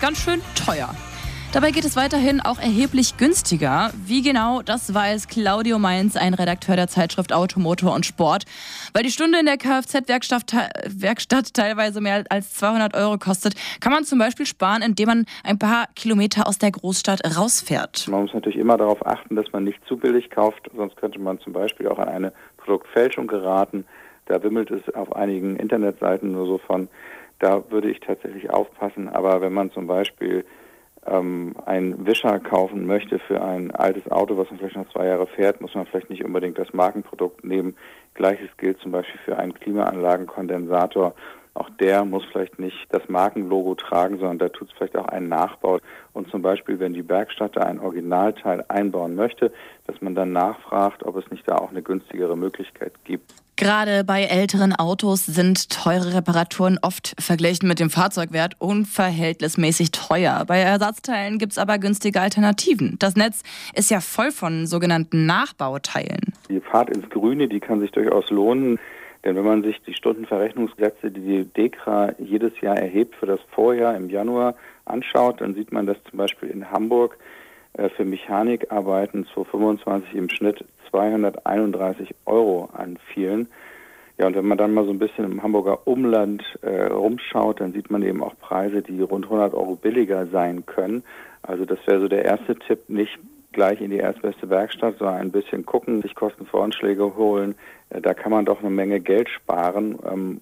ganz schön teuer. Dabei geht es weiterhin auch erheblich günstiger. Wie genau, das weiß Claudio Mainz, ein Redakteur der Zeitschrift Auto, Motor und Sport. Weil die Stunde in der Kfz-Werkstatt teilweise mehr als 200 € kostet, kann man zum Beispiel sparen, indem man ein paar Kilometer aus der Großstadt rausfährt. Man muss natürlich immer darauf achten, dass man nicht zu billig kauft, sonst könnte man zum Beispiel auch an eine Produktfälschung geraten. Da wimmelt es auf einigen Internetseiten nur so von. Da würde ich tatsächlich aufpassen. Aber wenn man zum Beispiel einen Wischer kaufen möchte für ein altes Auto, was man vielleicht noch 2 Jahre fährt, muss man vielleicht nicht unbedingt das Markenprodukt nehmen. Gleiches gilt zum Beispiel für einen Klimaanlagenkondensator. Auch der muss vielleicht nicht das Markenlogo tragen, sondern da tut es vielleicht auch einen Nachbau. Und zum Beispiel, wenn die Werkstatt da ein Originalteil einbauen möchte, dass man dann nachfragt, ob es nicht da auch eine günstigere Möglichkeit gibt. Gerade bei älteren Autos sind teure Reparaturen oft verglichen mit dem Fahrzeugwert unverhältnismäßig teuer. Bei Ersatzteilen gibt es aber günstige Alternativen. Das Netz ist ja voll von sogenannten Nachbauteilen. Die Fahrt ins Grüne, die kann sich durchaus lohnen. Denn wenn man sich die Stundenverrechnungssätze, die die DEKRA jedes Jahr erhebt für das Vorjahr im Januar anschaut, dann sieht man, dass zum Beispiel in Hamburg für Mechanikarbeiten 2025 im Schnitt 231 € anfielen. Ja, und wenn man dann mal so ein bisschen im Hamburger Umland rumschaut, dann sieht man eben auch Preise, die rund 100 € billiger sein können. Also das wäre so der erste Tipp, nicht gleich in die erstbeste Werkstatt, sondern ein bisschen gucken, sich Kostenvoranschläge holen. Da kann man doch eine Menge Geld sparen.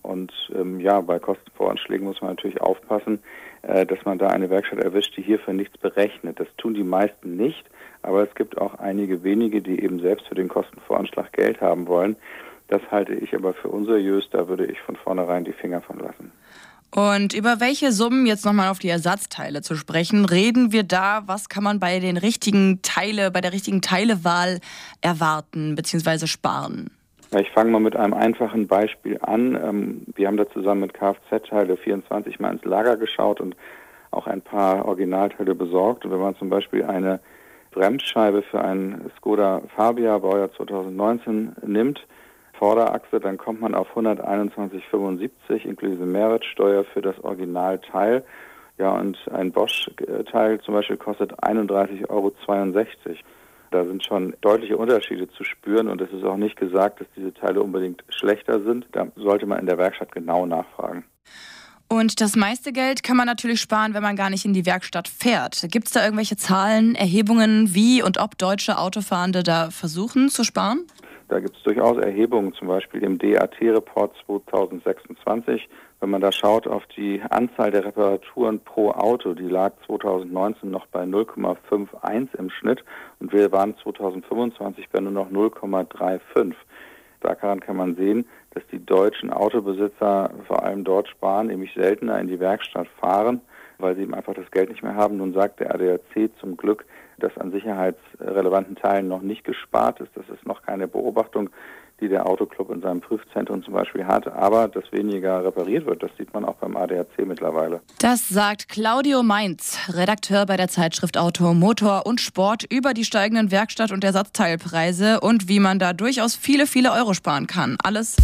Bei Kostenvoranschlägen muss man natürlich aufpassen, dass man da eine Werkstatt erwischt, die hierfür nichts berechnet. Das tun die meisten nicht, aber es gibt auch einige wenige, die eben selbst für den Kostenvoranschlag Geld haben wollen. Das halte ich aber für unseriös, da würde ich von vornherein die Finger von lassen. Und über welche Summen, jetzt nochmal auf die Ersatzteile zu sprechen, reden wir da? Was kann man bei der richtigen Teilewahl erwarten bzw. sparen? Ich fange mal mit einem einfachen Beispiel an. Wir haben da zusammen mit Kfz-Teile24 mal ins Lager geschaut und auch ein paar Originalteile besorgt. Und wenn man zum Beispiel eine Bremsscheibe für einen Skoda Fabia Baujahr 2019 nimmt, Vorderachse, dann kommt man auf 121,75 inklusive Mehrwertsteuer für das Originalteil. Ja, und ein Bosch-Teil zum Beispiel kostet 31,62 €. Da sind schon deutliche Unterschiede zu spüren und es ist auch nicht gesagt, dass diese Teile unbedingt schlechter sind. Da sollte man in der Werkstatt genau nachfragen. Und das meiste Geld kann man natürlich sparen, wenn man gar nicht in die Werkstatt fährt. Gibt es da irgendwelche Zahlen, Erhebungen, wie und ob deutsche Autofahrende da versuchen zu sparen? Da gibt es durchaus Erhebungen, zum Beispiel im DAT-Report 2026. Wenn man da schaut auf die Anzahl der Reparaturen pro Auto, die lag 2019 noch bei 0,51 im Schnitt und wir waren 2025 bei nur noch 0,35. Daran kann man sehen, dass die deutschen Autobesitzer vor allem dort sparen, nämlich seltener in die Werkstatt fahren, weil sie eben einfach das Geld nicht mehr haben. Nun sagt der ADAC zum Glück, dass an sicherheitsrelevanten Teilen noch nicht gespart ist. Das ist noch keine Beobachtung, die der Autoclub in seinem Prüfzentrum zum Beispiel hat. Aber dass weniger repariert wird, das sieht man auch beim ADAC mittlerweile. Das sagt Claudio Mainz, Redakteur bei der Zeitschrift Auto, Motor und Sport, über die steigenden Werkstatt- und Ersatzteilpreise und wie man da durchaus viele Euro sparen kann. Alles